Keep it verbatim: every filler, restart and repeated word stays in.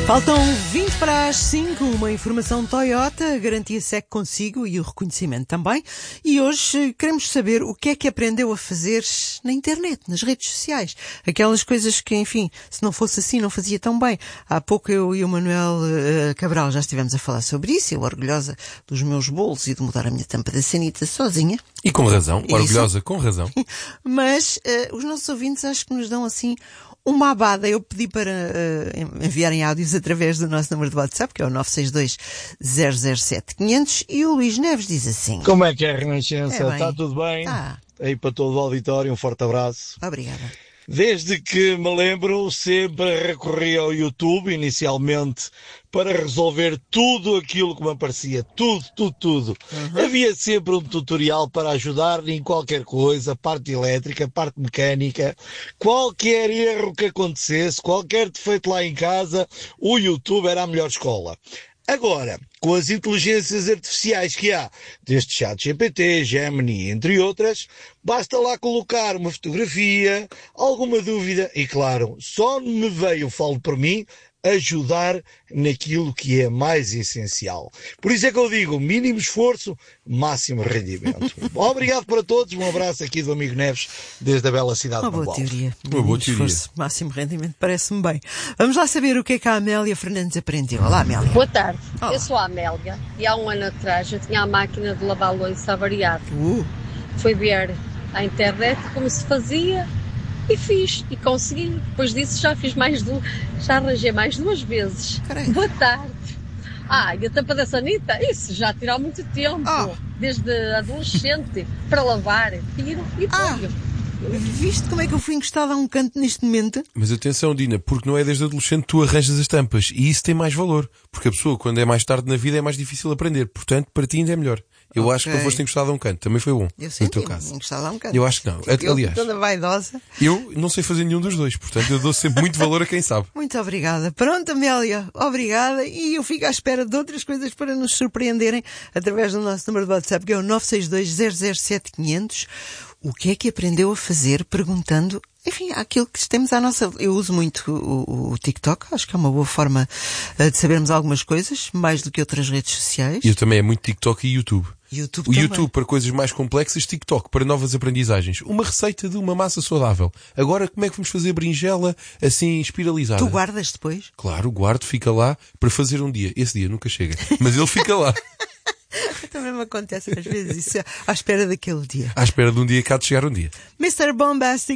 Faltam vinte para as cinco, uma informação Toyota, a garantia segue consigo e o reconhecimento também. E hoje queremos saber o que é que aprendeu a fazer na internet, nas redes sociais. Aquelas coisas que, enfim, se não fosse assim não fazia tão bem. Há pouco eu e o Manuel uh, Cabral já estivemos a falar sobre isso, eu orgulhosa dos meus bolos e de mudar a minha tampa da sanita sozinha. E com razão, Isso. orgulhosa com razão. Mas uh, os nossos ouvintes acho que nos dão assim uma abada. Eu pedi para uh, enviarem áudios através do nosso número de WhatsApp, que é o nove seis dois, zero zero sete, quinhentos, e o Luís Neves diz assim: como é que é a Renascença? É Está tudo bem? Tá. Aí para todo o auditório, um forte abraço. Obrigada. Desde que me lembro, sempre recorri ao YouTube, inicialmente, para resolver tudo aquilo que me aparecia. Tudo, tudo, tudo. Uhum. Havia sempre um tutorial para ajudar em qualquer coisa, parte elétrica, parte mecânica. Qualquer erro que acontecesse, qualquer defeito lá em casa, o YouTube era a melhor escola. Agora, com as inteligências artificiais que há, desde ChatGPT, Gemini, entre outras, basta lá colocar uma fotografia, alguma dúvida e, claro, só me veio, falo por mim, ajudar naquilo que é mais essencial. Por isso é que eu digo, mínimo esforço, máximo rendimento. Obrigado para todos, um abraço aqui do amigo Neves, desde a bela cidade uma de Mangualde. Boa teoria. Uma boa teoria. Esforço, máximo rendimento, parece-me bem. Vamos lá saber o que é que a Amélia Fernandes aprendeu. Olá, Amélia. Boa tarde, Olá. Eu sou a Amélia e há um ano atrás eu tinha a máquina de lavar louça avariada. Uh. Fui ver à internet como se fazia e fiz, e consegui. Depois disso já fiz mais duas, já arranjei mais duas vezes. Caramba. Boa tarde. Ah, e a tampa da sanita? Isso já tirou muito tempo, Ah. desde adolescente, para lavar, tiro e Ah. ponho. Viste como é que eu fui encostada a um canto neste momento? Mas atenção, Dina, porque não é desde adolescente que tu arranjas as tampas. E isso tem mais valor. Porque a pessoa, quando é mais tarde na vida, é mais difícil aprender. Portanto, para ti ainda é melhor. Eu Ok. acho que não foste encostado a um canto. Também foi bom. Eu no senti teu caso. encostada a um canto. Eu acho que não. Eu, Aliás, toda vaidosa. eu não sei fazer nenhum dos dois. Portanto, eu dou sempre muito valor a quem sabe. Muito obrigada. Pronto, Amélia, obrigada. E eu fico à espera de outras coisas para nos surpreenderem através do nosso número de WhatsApp, que é o nove seis dois, zero zero sete, quinhentos. O que é que aprendeu a fazer perguntando, enfim, aquilo que temos à nossa... Eu uso muito o, o TikTok, acho que é uma boa forma uh, de sabermos algumas coisas, mais do que outras redes sociais. E eu também é muito TikTok e YouTube. YouTube O também. YouTube para coisas mais complexas, TikTok para novas aprendizagens. Uma receita de uma massa saudável. Agora, como é que vamos fazer berinjela assim espiralizada? Tu guardas depois? Claro, guardo, fica lá para fazer um dia. Esse dia nunca chega, mas ele fica lá. Também me acontece às vezes isso, à espera daquele dia. À espera de um dia cá de chegar um dia. mister Bombastic